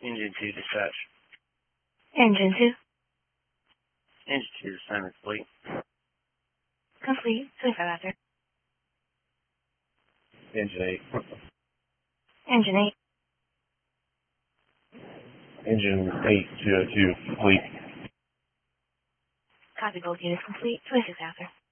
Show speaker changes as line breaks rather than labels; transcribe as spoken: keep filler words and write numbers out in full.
Engine two dispatch.
Engine two.
Engine two assignment complete.
Complete. twenty-five after.
Engine eight.
Engine eight.
Engine eight two oh two complete.
Copy, both units complete. twenty-six after.